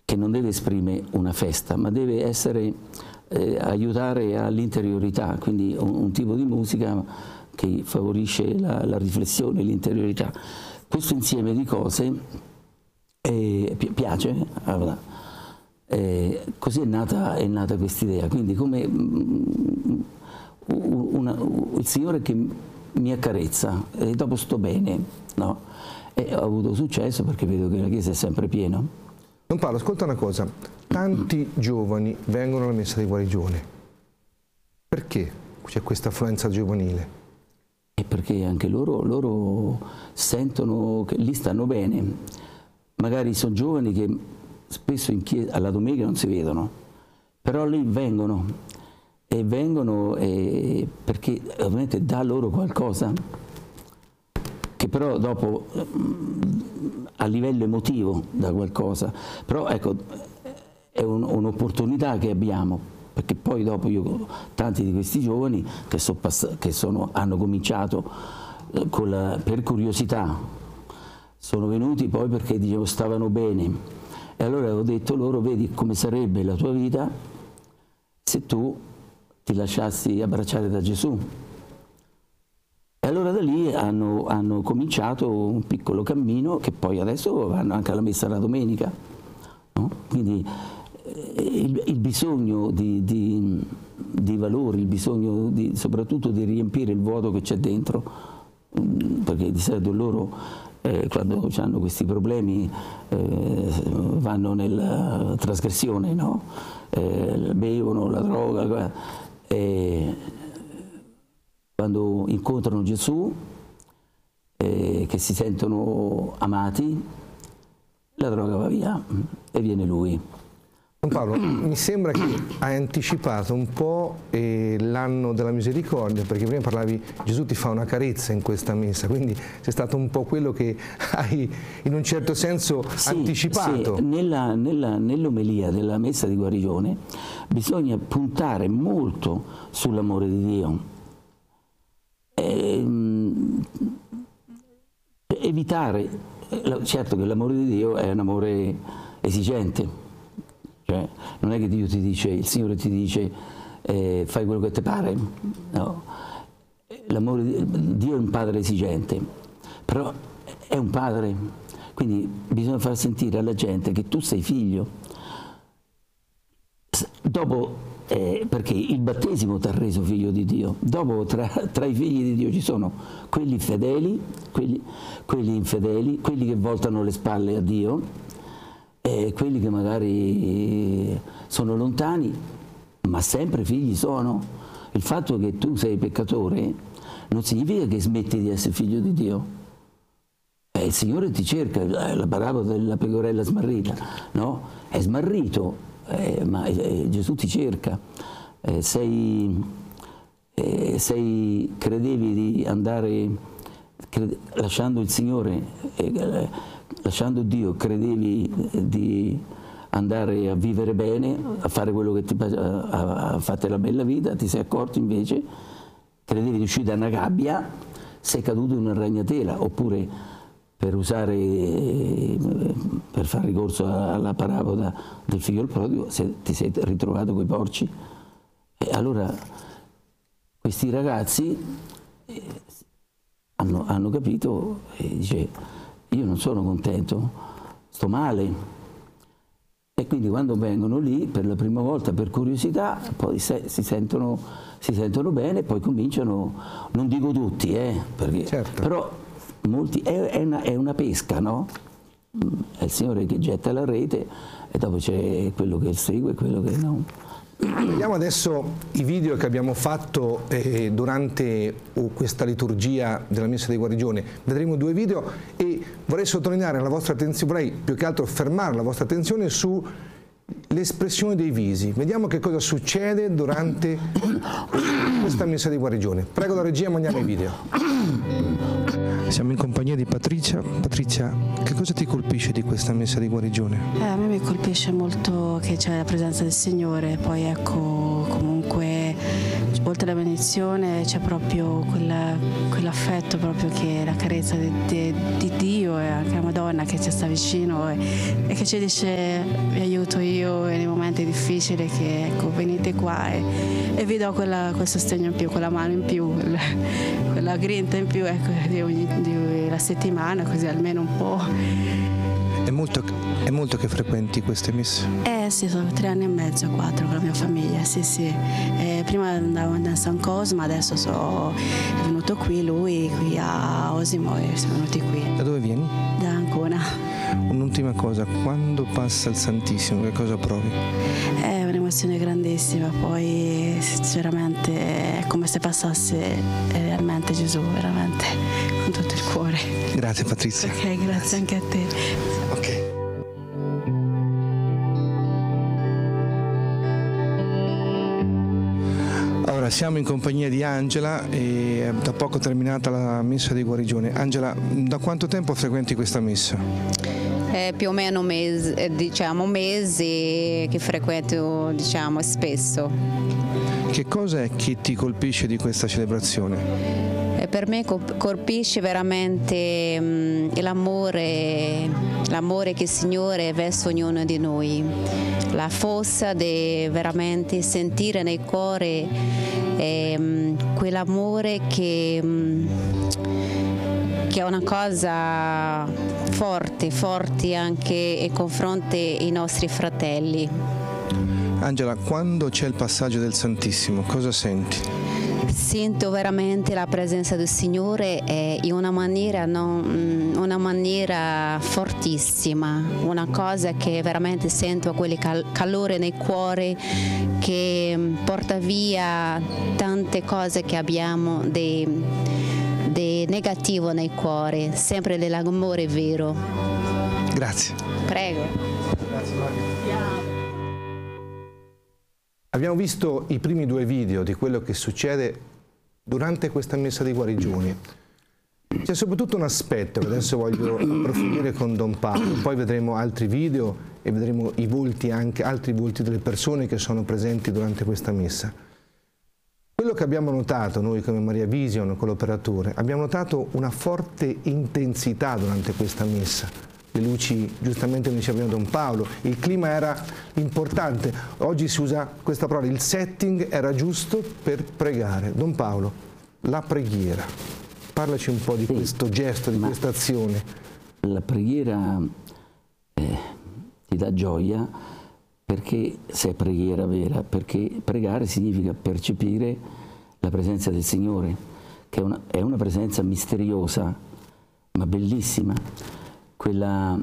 che non deve esprimere una festa, ma deve essere, aiutare all'interiorità, quindi un tipo di musica che favorisce la riflessione, l'interiorità. Questo insieme di cose piace, così è nata questa idea, quindi come il Signore che mi accarezza e dopo sto bene, no? E ho avuto successo perché vedo che la Chiesa è sempre piena. Don Paolo, ascolta una cosa, tanti giovani vengono alla messa di guarigione, perché c'è questa affluenza giovanile? E perché anche loro sentono che lì stanno bene, magari sono giovani che spesso in chiesa, alla domenica non si vedono, però lì vengono perché ovviamente dà loro qualcosa che però dopo a livello emotivo dà qualcosa, però ecco è un'opportunità che abbiamo, perché poi dopo tanti di questi giovani che hanno cominciato per curiosità, sono venuti poi perché dicevo stavano bene, e allora ho detto loro: vedi come sarebbe la tua vita se tu ti lasciassi abbracciare da Gesù. E allora da lì hanno cominciato un piccolo cammino che poi adesso vanno anche alla messa la domenica, no? Quindi il bisogno di valori, il bisogno soprattutto di riempire il vuoto che c'è dentro, perché di solito loro quando hanno questi problemi vanno nella trasgressione, no? Bevono la droga, quando incontrano Gesù, che si sentono amati, la droga va via e viene Lui. Don Paolo, mi sembra che hai anticipato un po' l'anno della misericordia, perché prima parlavi Gesù ti fa una carezza in questa messa, quindi sei stato un po' quello che hai in un certo senso anticipato. Sì, nell'omelia della messa di guarigione bisogna puntare molto sull'amore di Dio. Evitare, certo che l'amore di Dio è un amore esigente, cioè non è che Dio ti dice, il Signore ti dice fai quello che ti pare, no. Dio è un padre esigente, però è un padre, quindi bisogna far sentire alla gente che tu sei figlio. Dopo perché il battesimo ti ha reso figlio di Dio, dopo tra i figli di Dio ci sono quelli fedeli, quelli infedeli, quelli che voltano le spalle a Dio, quelli che magari sono lontani, ma sempre figli sono. Il fatto che tu sei peccatore non significa che smetti di essere figlio di Dio. Il Signore ti cerca, la parabola della pecorella smarrita, no? È smarrito. Ma Gesù ti cerca, credevi di andare, lasciando il Signore, lasciando Dio, credevi di andare a vivere bene, a fare quello che a fare la bella vita, ti sei accorto invece, credevi di uscire da una gabbia, sei caduto in una ragnatela, oppure per fare ricorso alla parabola del figlio prodigo, ti sei ritrovato coi porci. E allora questi ragazzi hanno capito e dice: io non sono contento, sto male. E quindi quando vengono lì per la prima volta per curiosità, poi si sentono bene, poi cominciano, non dico tutti, perché, certo, però molti, è una pesca, no? È il Signore che getta la rete e dopo c'è quello che segue e quello che no. Vediamo adesso i video che abbiamo fatto durante questa liturgia della messa di guarigione. Vedremo 2 video e vorrei sottolineare la vostra attenzione, vorrei più che altro fermare la vostra attenzione sull'espressione dei visi. Vediamo che cosa succede durante questa messa di guarigione. Prego la regia, mandiamo i video. Siamo in compagnia di Patrizia. Patrizia, che cosa ti colpisce di questa messa di guarigione? A me mi colpisce molto che c'è la presenza del Signore, poi ecco, comunque oltre alla benedizione c'è proprio quell'affetto proprio che la carezza di Dio e anche la Madonna buona che ci sta vicino e che ci dice vi aiuto io nei momenti difficili, che ecco, venite qua e vi do quel sostegno in più, quella mano in più, quella grinta in più, ecco, di la settimana, così almeno un po'. È molto che frequenti queste messe? Sì, sono 3 anni e mezzo, 4 con la mia famiglia, sì. Prima andavo a San Cosma, adesso è venuto qui lui, qui a Osimo, e siamo venuti qui. Da dove vieni? Da Ancona. Un'ultima cosa, quando passa il Santissimo, che cosa provi? È un'emozione grandissima, poi sinceramente è come se passasse realmente Gesù, veramente, con tutto il cuore. Grazie Patrizia. Ok, grazie anche a te. Ok. Ora siamo in compagnia di Angela e da poco terminata la messa di guarigione. Angela, da quanto tempo frequenti questa messa? Più o meno mese che frequento, diciamo, spesso. Che cosa è che ti colpisce di questa celebrazione? Per me colpisce veramente l'amore che il Signore verso ognuno di noi, la forza di veramente sentire nel cuore quell'amore che è una cosa forte anche nei confronti dei nostri fratelli. Angela, quando c'è il passaggio del Santissimo, cosa senti? Sento veramente la presenza del Signore in una maniera fortissima, una cosa che veramente sento quel calore nel cuore che porta via tante cose che abbiamo di negativo nel cuore, sempre dell'amore vero. Grazie. Prego. Grazie Mario. Abbiamo visto i primi 2 video di quello che succede durante questa messa di guarigione. C'è soprattutto un aspetto che adesso voglio approfondire con Don Paolo, poi vedremo altri video e vedremo i volti, anche altri volti delle persone che sono presenti durante questa messa. Quello che abbiamo notato noi come Maria Vision, con l'operatore, abbiamo notato una forte intensità durante questa messa. Le luci, giustamente come diceva Don Paolo, il clima era importante, oggi si usa questa parola, il setting era giusto per pregare. Don Paolo, la preghiera, parlaci un po' di questo gesto, di questa azione. La preghiera ti dà gioia, perché se è preghiera vera, perché pregare significa percepire la presenza del Signore, che è una presenza misteriosa, ma bellissima. Quel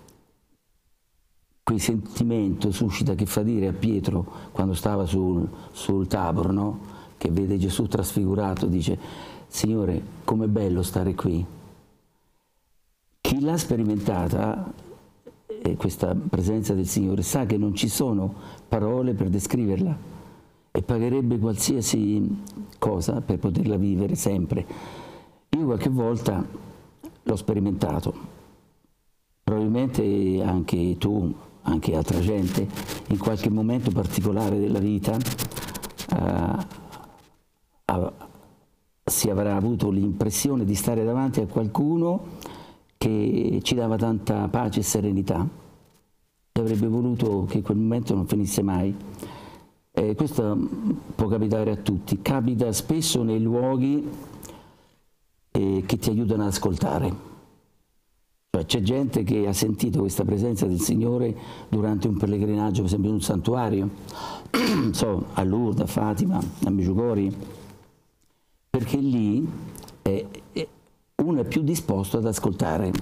sentimento suscita, che fa dire a Pietro quando stava sul Tabor, no? Che vede Gesù trasfigurato, dice: Signore, com'è bello stare qui. Chi l'ha sperimentata, questa presenza del Signore, sa che non ci sono parole per descriverla e pagherebbe qualsiasi cosa per poterla vivere sempre. Io qualche volta l'ho sperimentato. Probabilmente anche tu, anche altra gente, in qualche momento particolare della vita si avrà avuto l'impressione di stare davanti a qualcuno che ci dava tanta pace e serenità e avrebbe voluto che quel momento non finisse mai. Questo può capitare a tutti, capita spesso nei luoghi che ti aiutano ad ascoltare. C'è gente che ha sentito questa presenza del Signore durante un pellegrinaggio, per esempio in un santuario, a Lourdes, a Fatima, a Medjugorje, perché lì uno è più disposto ad ascoltare.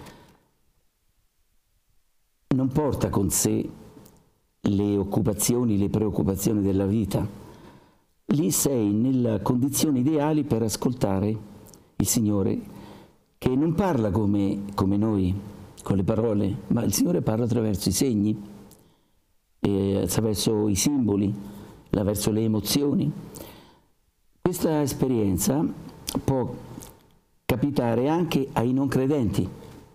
Non porta con sé le occupazioni, le preoccupazioni della vita. Lì sei nelle condizioni ideali per ascoltare il Signore, che non parla come noi, con le parole, ma il Signore parla attraverso i segni, attraverso i simboli, attraverso le emozioni. Questa esperienza può capitare anche ai non credenti,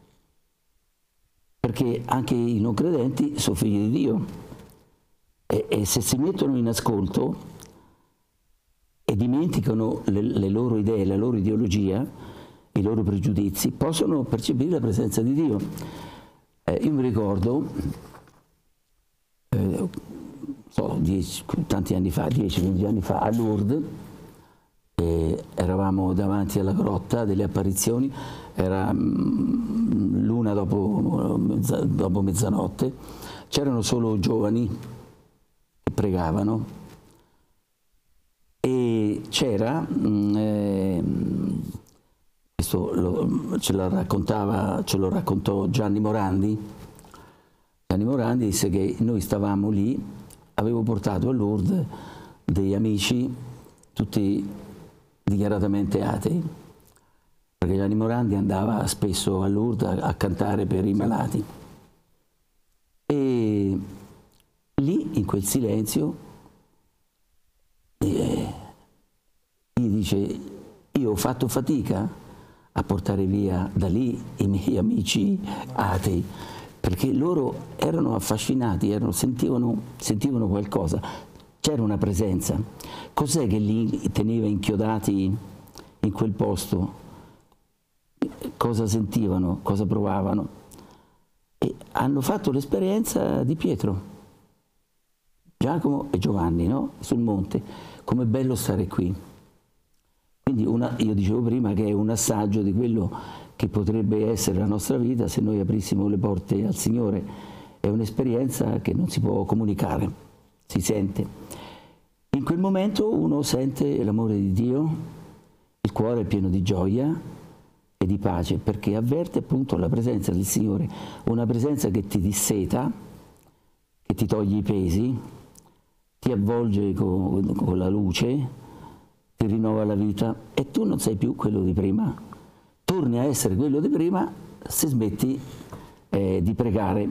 perché anche i non credenti sono figli di Dio e se si mettono in ascolto e dimenticano le loro idee, la loro ideologia, i loro pregiudizi, possono percepire la presenza di Dio. Io mi ricordo, tanti anni fa, 10-15 anni fa, a Lourdes, eravamo davanti alla grotta delle apparizioni, era l'una dopo mezzanotte, c'erano solo giovani che pregavano e c'era, questo ce lo raccontò Gianni Morandi. Gianni Morandi disse che noi stavamo lì, avevo portato a Lourdes degli amici, tutti dichiaratamente atei, perché Gianni Morandi andava spesso a Lourdes a cantare per i malati. E lì, in quel silenzio, gli dice: io ho fatto fatica a portare via da lì i miei amici atei, perché loro erano affascinati, sentivano qualcosa, c'era una presenza. Cos'è che li teneva inchiodati in quel posto? Cosa sentivano, cosa provavano? E hanno fatto l'esperienza di Pietro, Giacomo e Giovanni, no? Sul monte. Com'è bello stare qui. Quindi io dicevo prima che è un assaggio di quello che potrebbe essere la nostra vita se noi aprissimo le porte al Signore. È un'esperienza che non si può comunicare, si sente. In quel momento uno sente l'amore di Dio, il cuore è pieno di gioia e di pace, perché avverte appunto la presenza del Signore, una presenza che ti disseta, che ti toglie i pesi, ti avvolge con la luce, ti rinnova la vita e tu non sei più quello di prima. Torni a essere quello di prima se smetti di pregare.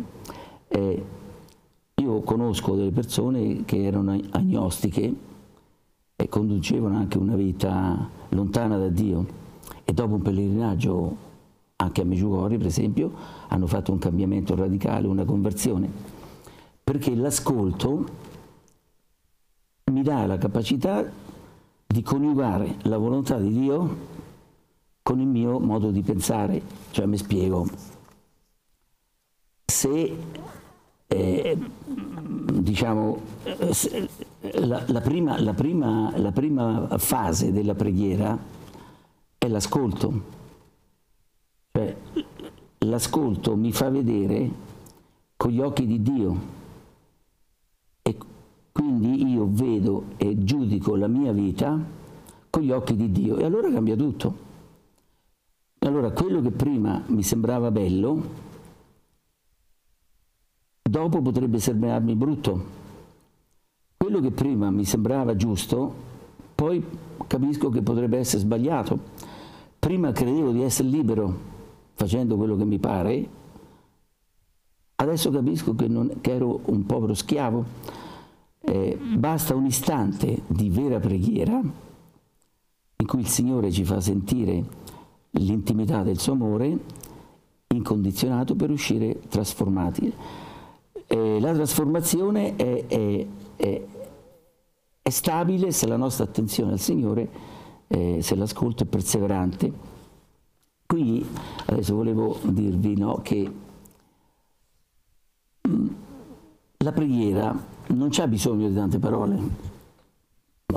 Io conosco delle persone che erano agnostiche e conducevano anche una vita lontana da Dio e dopo un pellegrinaggio anche a Medjugorje, per esempio, hanno fatto un cambiamento radicale, una conversione, perché l'ascolto mi dà la capacità di coniugare la volontà di Dio con il mio modo di pensare. Cioè, mi spiego, se diciamo la prima fase della preghiera è l'ascolto, cioè l'ascolto mi fa vedere con gli occhi di Dio e quindi io vedo e giudico la mia vita con gli occhi di Dio e allora cambia tutto. Allora quello che prima mi sembrava bello dopo potrebbe sembrarmi brutto. Quello che prima mi sembrava giusto, poi capisco che potrebbe essere sbagliato. Prima credevo di essere libero facendo quello che mi pare, adesso capisco che ero un povero schiavo. Basta un istante di vera preghiera in cui il Signore ci fa sentire l'intimità del suo amore incondizionato per uscire trasformati. La trasformazione è stabile se la nostra attenzione al Signore, se l'ascolto è perseverante. Qui adesso volevo dirvi, no, che la preghiera non c'ha bisogno di tante parole. No.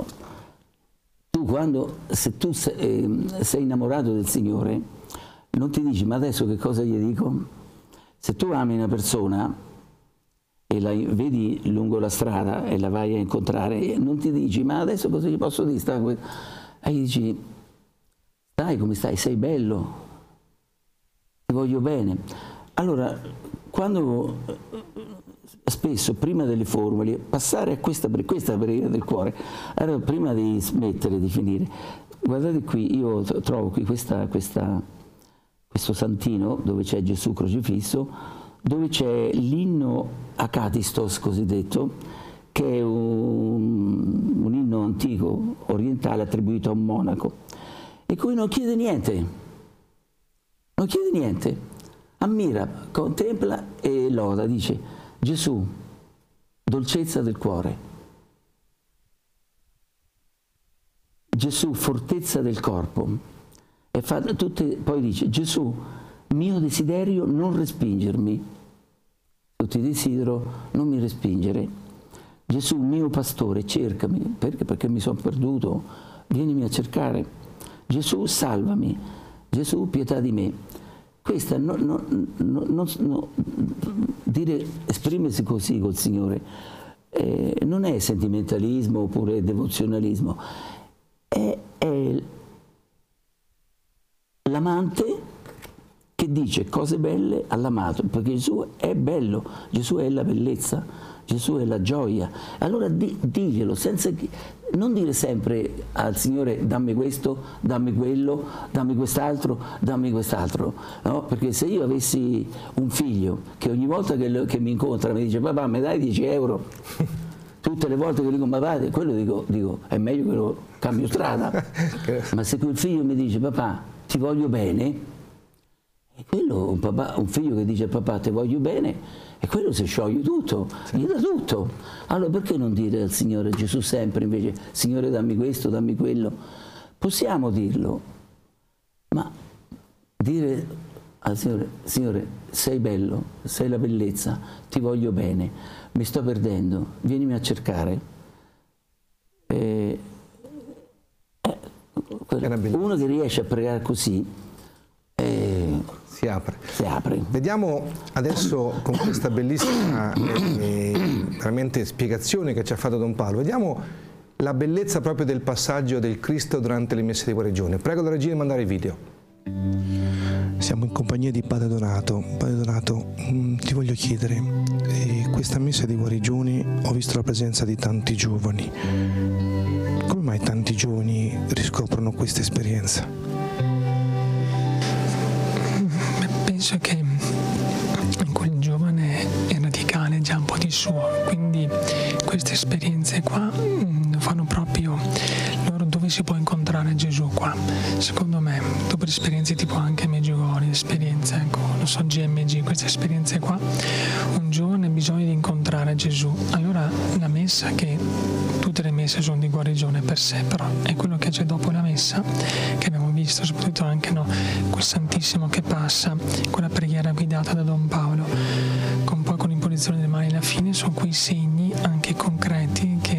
Se tu sei innamorato del Signore, non ti dici: ma adesso che cosa gli dico? Se tu ami una persona e la vedi lungo la strada e la vai a incontrare, non ti dici: ma adesso cosa gli posso dire? E gli dici: stai, come stai? Sei bello, ti voglio bene. Allora, quando spesso prima delle formule passare a questa preghiera del cuore, allora, prima di smettere di finire, guardate qui, io trovo qui questo santino dove c'è Gesù crocifisso, dove c'è l'inno Acatistos cosiddetto, che è un inno antico orientale attribuito a un monaco, e cui non chiede niente, ammira, contempla e loda, dice: Gesù, dolcezza del cuore, Gesù, fortezza del corpo. e fa tutte, poi dice: Gesù, mio desiderio non respingermi, tutti desidero non mi respingere. Gesù, mio pastore, cercami, perché mi sono perduto, vienimi a cercare. Gesù, salvami. Gesù, pietà di me. Questa esprimersi così col Signore non è sentimentalismo oppure devozionalismo, è l'amante che dice cose belle all'amato, perché Gesù è bello, Gesù è la bellezza, Gesù è la gioia. Allora diglielo, non dire sempre al Signore: dammi questo, dammi quello, dammi quest'altro, no? Perché se io avessi un figlio che ogni volta che mi incontra mi dice: papà, mi dai 10 euro? Tutte le volte che dico: ma va, quello dico è meglio che lo cambio strada. Ma se quel figlio mi dice: papà, ti voglio bene, e quello, un figlio che dice: papà, ti voglio bene, e quello si scioglie tutto, gli dà tutto. Allora perché non dire al Signore Gesù sempre invece: Signore, dammi questo, dammi quello? Possiamo dirlo, ma dire al Signore: Signore, sei bello, sei la bellezza, ti voglio bene, mi sto perdendo, vienimi a cercare. Uno che riesce a pregare così si apre. Vediamo adesso, con questa bellissima veramente spiegazione che ci ha fatto Don Paolo, vediamo la bellezza proprio del passaggio del Cristo durante le messe di guarigione. Prego la regia di mandare il video. Siamo in compagnia di Padre Donato. Padre Donato, ti voglio chiedere, questa messa di guarigione ho visto la presenza di tanti giovani. Come mai tanti giovani riscoprono questa esperienza? Penso che in quel giovane è radicale già un po' di suo, quindi queste esperienze qua fanno proprio loro dove si può incontrare Gesù qua. Secondo me, dopo le esperienze tipo anche Medjugorje, esperienze, ecco, non so, GMG, queste esperienze qua, un giovane ha bisogno di incontrare Gesù. Allora la messa, che tutte le messe sono di guarigione per sé, però è quello che c'è dopo la messa, che abbiamo visto, soprattutto anche quel Santissimo che passa, quella preghiera guidata da Don Paolo, con l'imposizione delle mani alla fine, sono quei segni anche concreti che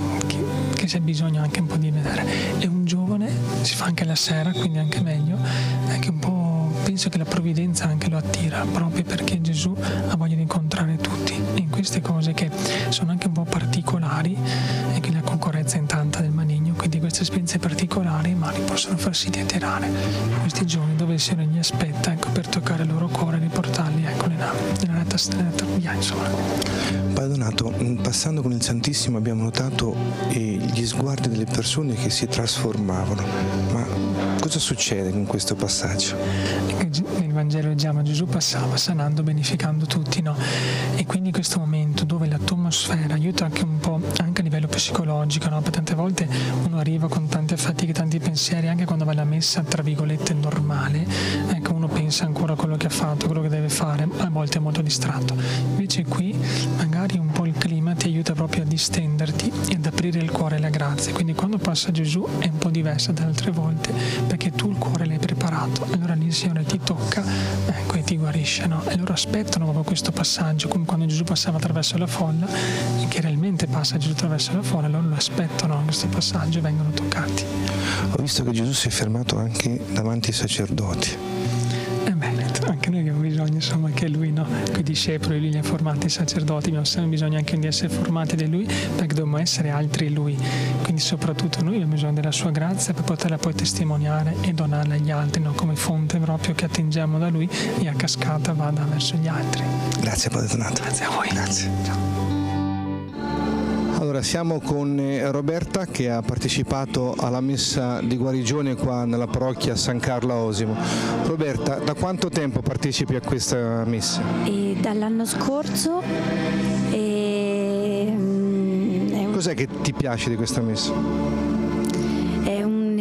c'è bisogno anche un po' di vedere. E un giovane si fa anche la sera, quindi anche meglio, anche un po', penso che la provvidenza anche lo attira, proprio perché Gesù ha voglia di incontrare tutti, e in queste cose che sono anche un po' particolari, e che la concorrenza è tanta del maligno, quindi queste esperienze particolari ma li possono far sì deterrare in questi giorni dove il Signore gli aspetta, ecco, per toccare il loro cuore e riportarli, ecco, nella retta via, insomma. Padre Donato, passando con il Santissimo abbiamo notato gli sguardi delle persone che si trasformavano, ma cosa succede con questo passaggio? Nel Vangelo leggiamo: Gesù passava sanando, beneficando tutti, no? E quindi questo momento dove l'atmosfera aiuta anche un po', anche a livello psicologico, no? Perché tante volte uno arriva con tante fatiche, tanti pensieri, anche quando va alla messa tra virgolette normale, ecco, uno pensa ancora a quello che ha fatto, quello che deve fare, a volte è molto distratto. Invece qui magari un po' il clima ti aiuta proprio a distenderti e ad aprire il cuore alla grazia, quindi quando passa Gesù è un po' diversa da altre volte, perché tu il cuore l'hai preparato, allora lì il Signore ti tocca, ecco, e ti guarisce, no? E loro aspettano proprio questo passaggio, come quando Gesù passava attraverso la folla, e che realmente passa Gesù attraverso la folla, loro lo aspettano, questo passaggio, e vengono toccati. Ho visto che Gesù si è fermato anche davanti ai sacerdoti. Anche noi abbiamo bisogno, insomma, che lui, no? Con i discepoli, lui li ha formati, i sacerdoti, abbiamo sempre bisogno anche di essere formati da lui, perché dobbiamo essere altri lui, quindi soprattutto noi abbiamo bisogno della sua grazia per poterla poi testimoniare e donarla agli altri, no? Come fonte proprio che attingiamo da lui e a cascata vada verso gli altri. Grazie Padre Donato. Grazie a voi. Grazie. Ciao. Allora, siamo con Roberta, che ha partecipato alla messa di guarigione qua nella parrocchia San Carlo a Osimo. Roberta, da quanto tempo partecipi a questa messa? Dall'anno scorso. Cos'è che ti piace di questa messa?